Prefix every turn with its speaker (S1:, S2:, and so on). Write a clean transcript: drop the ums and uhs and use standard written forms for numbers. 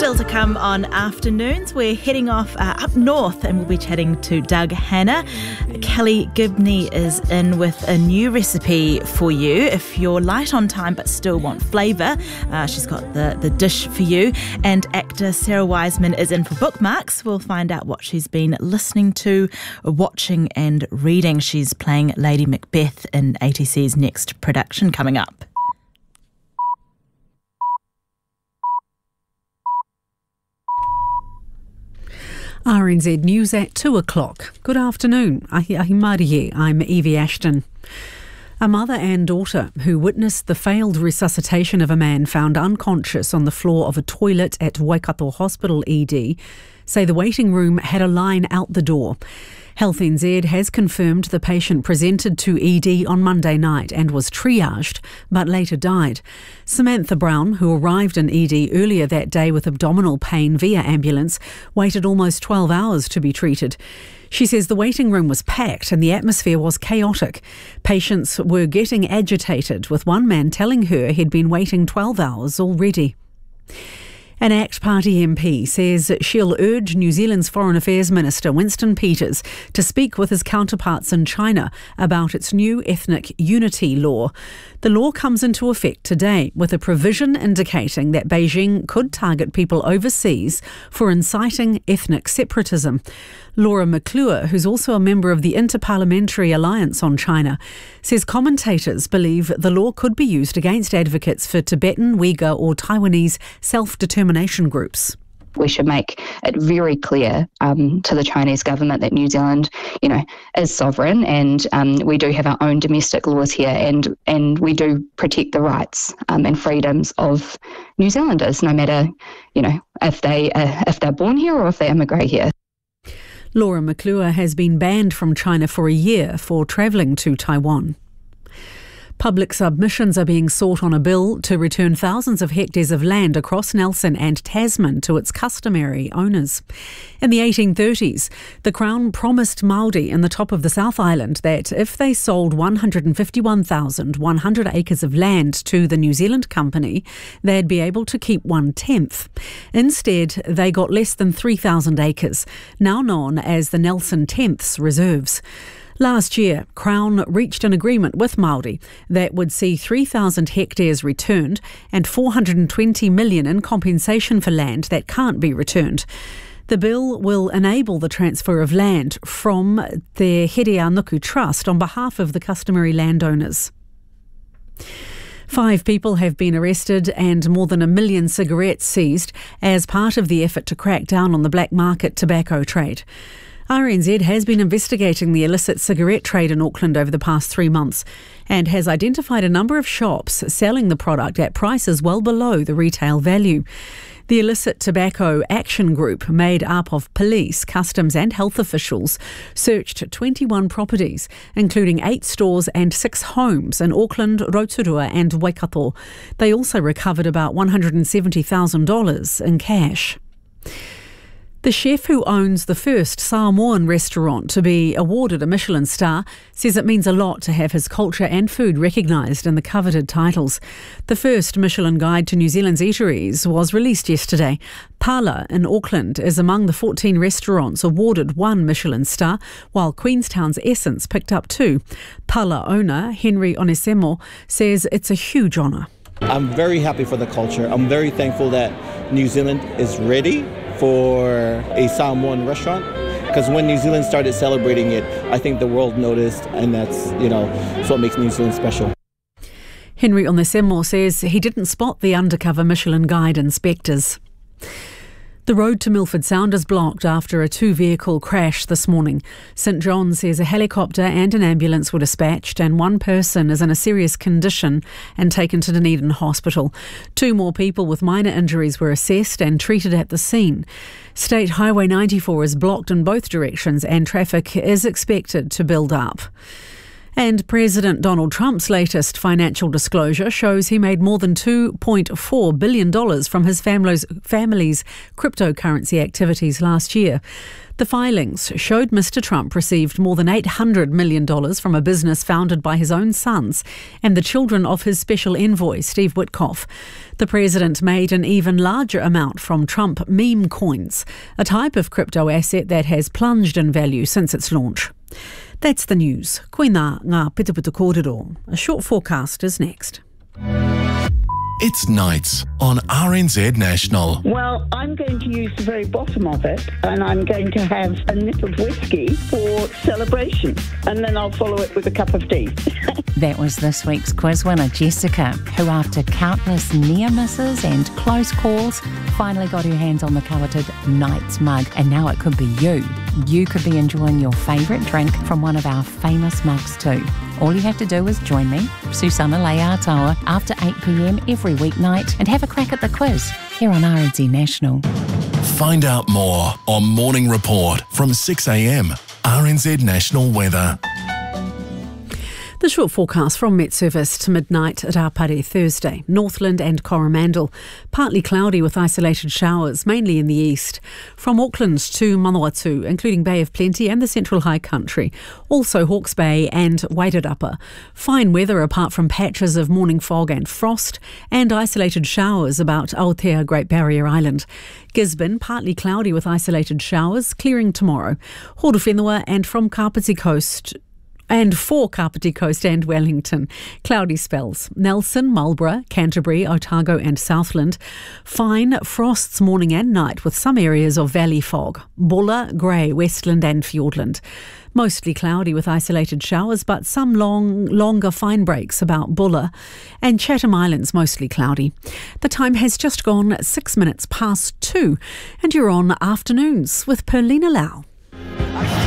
S1: Still to come on Afternoons. We're heading off up north and we'll be chatting to Doug Hanna. Kelly Gibney is in with a new recipe for you. If you're light on time but still want flavour, she's got the dish for you. And actor Sarah Wiseman is in for bookmarks. We'll find out what she's been listening to, watching and reading. She's playing Lady Macbeth in ATC's next production coming up.
S2: RNZ News at 2 o'clock. Good afternoon. Ahi Marie, I'm Evie Ashton. A mother and daughter who witnessed the failed resuscitation of a man found unconscious on the floor of a toilet at Waikato Hospital ED say the waiting room had a line out the door. Health NZ has confirmed the patient presented to ED on Monday night and was triaged, but later died. Samantha Brown, who arrived in ED earlier that day with abdominal pain via ambulance, waited almost 12 hours to be treated. She says the waiting room was packed and the atmosphere was chaotic. Patients were getting agitated, with one man telling her he'd been waiting 12 hours already. An ACT Party MP says she'll urge New Zealand's Foreign Affairs Minister Winston Peters to speak with his counterparts in China about its new ethnic unity law. The law comes into effect today, with a provision indicating that Beijing could target people overseas for inciting ethnic separatism. Laura McClure, who's also a member of the Interparliamentary Alliance on China, says commentators believe the law could be used against advocates for Tibetan, Uyghur or Taiwanese self-determination groups.
S3: We should make it very clear to the Chinese government that New Zealand, is sovereign, and we do have our own domestic laws here, and we do protect the rights and freedoms of New Zealanders, no matter, if they're born here or if they immigrate here.
S2: Laura McClure has been banned from China for a year for travelling to Taiwan. Public submissions are being sought on a bill to return thousands of hectares of land across Nelson and Tasman to its customary owners. In the 1830s, the Crown promised Māori in the top of the South Island that if they sold 151,100 acres of land to the New Zealand Company, they'd be able to keep 1/10. Instead, they got less than 3,000 acres, now known as the Nelson Tenths Reserves. Last year, Crown reached an agreement with Māori that would see 3,000 hectares returned and $420 million in compensation for land that can't be returned. The bill will enable the transfer of land from the Hereanuku Trust on behalf of the customary landowners. 5 people have been arrested and more than 1 million cigarettes seized as part of the effort to crack down on the black market tobacco trade. RNZ has been investigating the illicit cigarette trade in Auckland over the past 3 months and has identified a number of shops selling the product at prices well below the retail value. The Illicit Tobacco Action Group, made up of police, customs and health officials, searched 21 properties, including 8 stores and 6 homes in Auckland, Rotorua and Waikato. They also recovered about $170,000 in cash. The chef who owns the first Samoan restaurant to be awarded a Michelin star says it means a lot to have his culture and food recognised in the coveted titles. The first Michelin guide to New Zealand's eateries was released yesterday. Pala in Auckland is among the 14 restaurants awarded 1 Michelin star, while Queenstown's Essence picked up 2. Pala owner Henry Onesemo says it's a huge honour.
S4: I'm very happy for the culture. I'm very thankful that New Zealand is ready for a Samoan restaurant, because when New Zealand started celebrating it, I think the world noticed, and that's what makes New Zealand special.
S2: Henry Onesemo says he didn't spot the undercover Michelin guide inspectors. The road to Milford Sound is blocked after a 2-vehicle crash this morning. St John says a helicopter and an ambulance were dispatched and 1 person is in a serious condition and taken to Dunedin Hospital. 2 more people with minor injuries were assessed and treated at the scene. State Highway 94 is blocked in both directions and traffic is expected to build up. And President Donald Trump's latest financial disclosure shows he made more than $2.4 billion from his family's cryptocurrency activities last year. The filings showed Mr. Trump received more than $800 million from a business founded by his own sons and the children of his special envoy, Steve Witkoff. The president made an even larger amount from Trump meme coins, a type of crypto asset that has plunged in value since its launch. That's the news. Koina ngā pitupitu kōrero. A short forecast is next.
S5: It's nights on RNZ National.
S6: Well, I'm going to use the very bottom of it and I'm going to have a nip of whiskey for celebration, and then I'll follow it with a cup of tea.
S7: That was this week's quiz winner, Jessica, who after countless near misses and close calls finally got her hands on the coveted Knights mug, and now it could be you. You could be enjoying your favourite drink from one of our famous mugs too. All you have to do is join me, Susana Leatoa, after 8 p.m. every weeknight and have a crack at the quiz here on RNZ National.
S5: Find out more on Morning Report from 6 a.m. RNZ National Weather.
S2: The short forecast from Met Service to midnight at Apare Thursday. Northland and Coromandel. Partly cloudy with isolated showers, mainly in the east. From Auckland to Manawatu, including Bay of Plenty and the Central High Country. Also Hawke's Bay and Wairarapa. Fine weather apart from patches of morning fog and frost, and isolated showers about Aotea, Great Barrier Island. Gisborne, partly cloudy with isolated showers, clearing tomorrow. Horowhenua and from Kapiti Coast and for Kapiti Coast and Wellington. Cloudy spells. Nelson, Marlborough, Canterbury, Otago and Southland. Fine frosts morning and night with some areas of valley fog. Bulla, Grey, Westland and Fiordland. Mostly cloudy with isolated showers, but some longer fine breaks about Bulla. And Chatham Islands mostly cloudy. The time has just gone 6 minutes past 2, and you're on Afternoons with Perlina Lau.